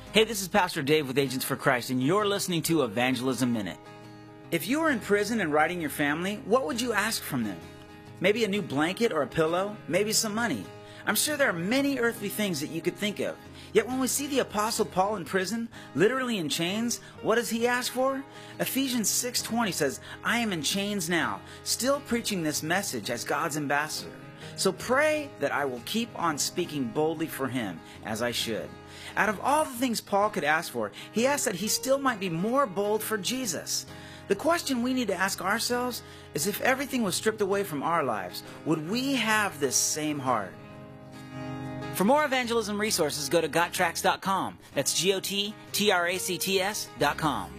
Hey, this is Pastor Dave with Agents for Christ, and you're listening to Evangelism Minute. If you were in prison and writing your family, what would you ask from them? Maybe a new blanket or a pillow? Maybe some money? I'm sure there are many earthly things that you could think of. Yet when we see the Apostle Paul in prison, literally in chains, what does he ask for? Ephesians 6:20 says, I am in chains now, still preaching this message as God's ambassador. So pray that I will keep on speaking boldly for him, as I should. Out of all the things Paul could ask for, he asked that he still might be more bold for Jesus. The question we need to ask ourselves is, if everything was stripped away from our lives, would we have this same heart? For more evangelism resources, go to GotTracts.com. That's GOTTRACTS.com.